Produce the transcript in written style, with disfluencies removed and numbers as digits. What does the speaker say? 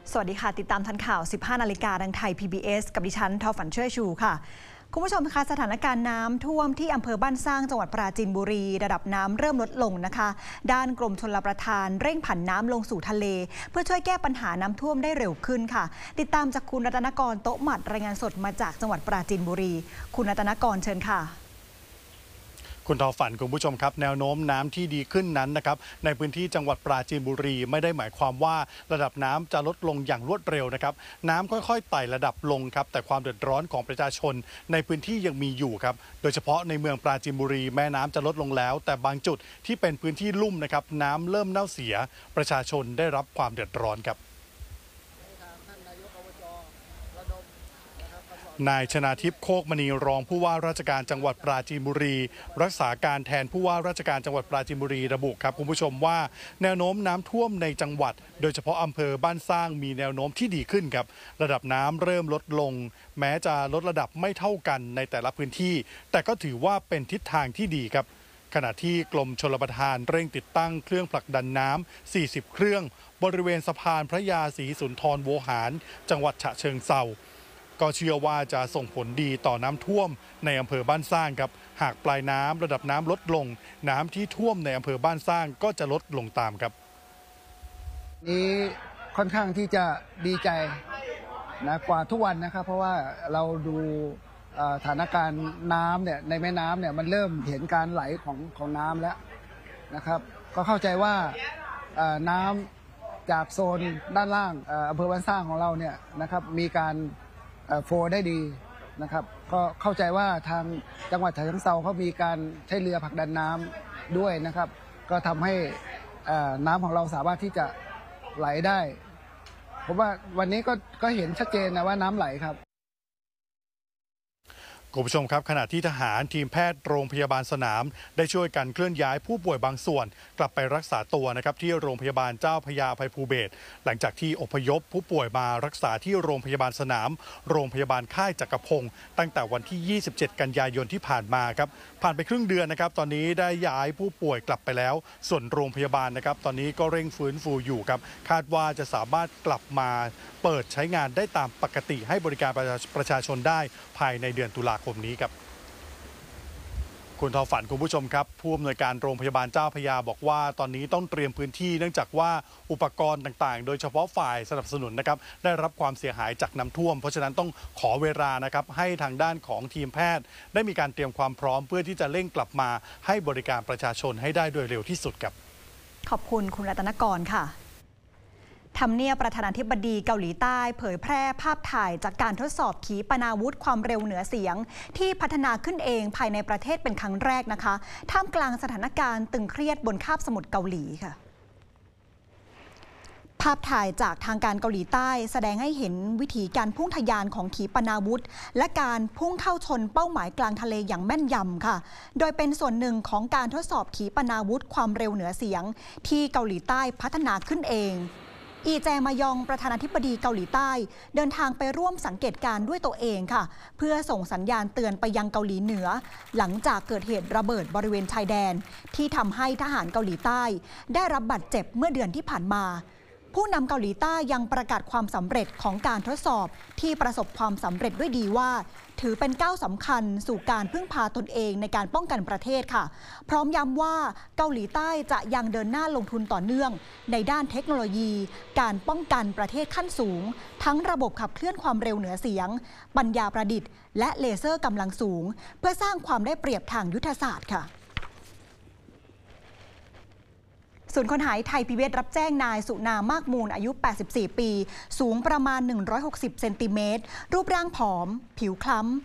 สวัสดีค่ะติดตามทันข่าว 15 นาฬิกาทางไทย PBS กับดิฉันทอฝันเชื่อชูค่ะคุณผู้ชมคะสถานการณ์น้ำท่วมที่อำเภอบ้านสร้างจังหวัดปราจีนบุรีระดับน้ำเริ่มลดลงนะคะด้านกรมชลประทานเร่งผันน้ำลงสู่ทะเลเพื่อช่วยแก้ปัญหาน้ำท่วมได้เร็วขึ้นค่ะติดตามจากคุณรัตนกรโต๊ะหมัดรายงานสดมาจากจังหวัดปราจีนบุรีคุณรัตนกรเชิญค่ะคุณทอฝันคุณผู้ชมครับแนวโน้มน้ำที่ดีขึ้นนั้นนะครับในพื้นที่จังหวัดปราจีนบุรีไม่ได้หมายความว่าระดับน้ำจะลดลงอย่างรวดเร็วนะครับน้ำค่อยๆไต่ระดับลงครับแต่ความเดือดร้อนของประชาชนในพื้นที่ยังมีอยู่ครับโดยเฉพาะในเมืองปราจีนบุรีแม่น้ำจะลดลงแล้วแต่บางจุดที่เป็นพื้นที่ลุ่มนะครับน้ำเริ่มเน่าเสียประชาชนได้รับความเดือดร้อนครับนายชนาทิพย์โคกมณีรองผู้ว่าราชการจังหวัดปราจีนบุรีรักษาการแทนผู้ว่าราชการจังหวัดปราจีนบุรีระบุครับคุณผู้ชมว่าแนวโน้มน้ำท่วมในจังหวัดโดยเฉพาะอำเภอบ้านสร้างมีแนวโน้มที่ดีขึ้นครับระดับน้ำเริ่มลดลงแม้จะลดระดับไม่เท่ากันในแต่ละพื้นที่แต่ก็ถือว่าเป็นทิศทางที่ดีครับขณะที่กรมชลประทานเร่งติดตั้งเครื่องผลักดันน้ำ40เครื่องบริเวณสะพานพระยาศรีสุนทรโวหารจังหวัดฉะเชิงเทราก็เชื่อว่าจะส่งผลดีต่อน้ำท่วมในอำเภอบ้านสร้างครับหากปลายน้ำระดับน้ำลดลงน้ำที่ท่วมในอำเภอบ้านสร้างก็จะลดลงตามครับนี้ค่อนข้างที่จะดีใจนะกว่าทุกวันนะครับเพราะว่าเราดูสถานการณ์น้ำเนี่ยในแม่น้ำเนี่ยมันเริ่มเห็นการไหลของน้ำแล้วนะครับก็เข้าใจว่าน้ำจากโซนด้านล่างอำเภอบ้านสร้างของเราเนี่ยนะครับมีการโฟลได้ดีนะครับก็เข้าใจว่าทางจังหวัดฉะเชิงเทราเขามีการใช้เรือผลักดันน้ำด้วยนะครับก็ทำให้น้ำของเราสามารถที่จะไหลได้ผมว่าวันนี้ก็เห็นชัดเจนนะว่าน้ำไหลครับคุณผู้ชมครับขณะที่ทหารทีมแพทย์โรงพยาบาลสนามได้ช่วยกันเคลื่อนย้ายผู้ป่วยบางส่วนกลับไปรักษาตัวนะครับที่โรงพยาบาลเจ้าพระยาอภัยภูเบศรหลังจากที่อพยพผู้ป่วยมารักษาที่โรงพยาบาลสนามโรงพยาบาลค่ายจักรพงศ์ตั้งแต่วันที่27กันยายนที่ผ่านมาครับผ่านไปครึ่งเดือนนะครับตอนนี้ได้ย้ายผู้ป่วยกลับไปแล้วส่วนโรงพยาบาลนะครับตอนนี้ก็เร่งฟื้นฟูอยู่ครับคาดว่าจะสามารถกลับมาเปิดใช้งานได้ตามปกติให้บริการประชาชนได้ภายในเดือนตุลาคมนี้ครับคุณทอฝันคุณผู้ชมครับผู้อำนวยการโรงพยาบาลเจ้าพระยาบอกว่าตอนนี้ต้องเตรียมพื้นที่เนื่องจากว่าอุปกรณ์ต่างๆโดยเฉพาะฝ่ายสนับสนุนนะครับได้รับความเสียหายจากน้ำท่วมเพราะฉะนั้นต้องขอเวลานะครับให้ทางด้านของทีมแพทย์ได้มีการเตรียมความพร้อมเพื่อที่จะเร่งกลับมาให้บริการประชาชนให้ได้โดยเร็วที่สุดครับขอบคุณคุณรัตนกรค่ะทำเนียบประธานาธิบดีเกาหลีใต้เผยแพร่ภาพถ่ายจากการทดสอบขีปนาวุธความเร็วเหนือเสียงที่พัฒนาขึ้นเองภายในประเทศเป็นครั้งแรกนะคะท่ามกลางสถานการณ์ตึงเครียดบนคาบสมุทรเกาหลีค่ะภาพถ่ายจากทางการเกาหลีใต้แสดงให้เห็นวิธีการพุ่งทะยานของขีปนาวุธและการพุ่งเข้าชนเป้าหมายกลางทะเลอย่างแม่นยำค่ะโดยเป็นส่วนหนึ่งของการทดสอบขีปนาวุธความเร็วเหนือเสียงที่เกาหลีใต้พัฒนาขึ้นเองอีแจมายองประธานาธิบดีเกาหลีใต้เดินทางไปร่วมสังเกตการณ์ด้วยตัวเองค่ะเพื่อส่งสัญญาณเตือนไปยังเกาหลีเหนือหลังจากเกิดเหตุระเบิดบริเวณชายแดนที่ทำให้ทหารเกาหลีใต้ได้รับบาดเจ็บเมื่อเดือนที่ผ่านมาผู้นำเกาหลีใต้ยังประกาศความสำเร็จของการทดสอบที่ประสบความสำเร็จด้วยดีว่าถือเป็นก้าวสำคัญสู่การพึ่งพาตนเองในการป้องกันประเทศค่ะพร้อมย้ำว่าเกาหลีใต้จะยังเดินหน้าลงทุนต่อเนื่องในด้านเทคโนโลยีการป้องกันประเทศขั้นสูงทั้งระบบขับเคลื่อนความเร็วเหนือเสียงปัญญาประดิษฐ์และเลเซอร์กำลังสูงเพื่อสร้างความได้เปรียบทางยุทธศาสตร์ค่ะศูนย์คนหายไทยPBSรับแจ้งนายสุนามากมูลอายุ84ปีสูงประมาณ160เซนติเมตรรูปร่างผอมผิวคล้ำ